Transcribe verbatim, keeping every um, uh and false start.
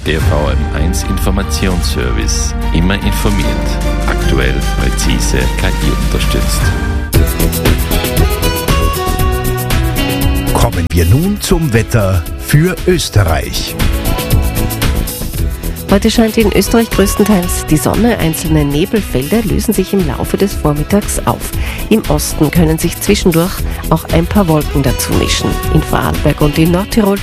Der V M eins Informationsservice. Immer informiert. Aktuell, präzise, K I unterstützt. Kommen wir nun zum Wetter für Österreich. Heute scheint in Österreich größtenteils die Sonne. Einzelne Nebelfelder lösen sich im Laufe des Vormittags auf. Im Osten können sich zwischendurch auch ein paar Wolken dazu mischen. In Vorarlberg und in Nordtirol